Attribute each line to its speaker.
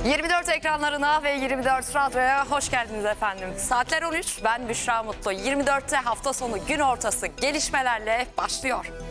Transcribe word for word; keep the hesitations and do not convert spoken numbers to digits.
Speaker 1: yirmi dört ekranlarına ve yirmi dört Radyo'ya hoş geldiniz efendim. Saatler on üç, ben Büşra Mutlu. yirmi dörtte hafta sonu gün ortası gelişmelerle başlıyor.